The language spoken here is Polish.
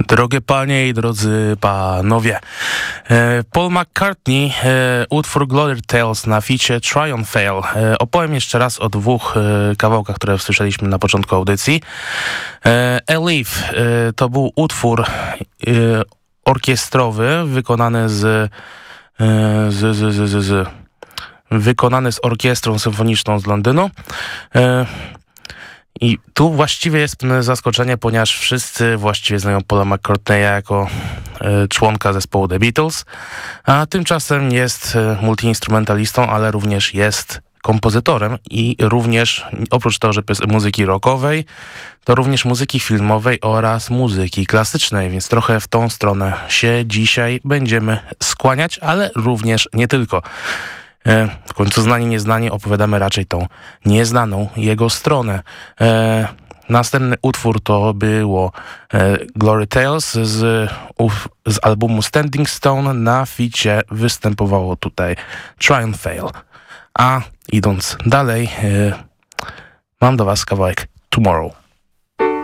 Drogie panie i drodzy panowie, Paul McCartney, utwór Glory Tales na ficie Try on Fail. Opowiem jeszcze raz o dwóch kawałkach, które słyszeliśmy na początku audycji. A Leaf to był utwór orkiestrowy wykonany z orkiestrą symfoniczną z Londynu. I tu właściwie jest pewne zaskoczenie, ponieważ wszyscy właściwie znają Paula McCartneya jako członka zespołu The Beatles, a tymczasem jest multiinstrumentalistą, ale również jest kompozytorem i również, oprócz tego, że muzyki rockowej, to również muzyki filmowej oraz muzyki klasycznej, więc trochę w tą stronę się dzisiaj będziemy skłaniać, ale również nie tylko. W końcu znani, nieznani, opowiadamy raczej tą nieznaną jego stronę. Następny utwór to było Glory Tales z albumu Standing Stone. Na ficie występowało tutaj Try and Fail. A idąc dalej, mam do was kawałek Tomorrow.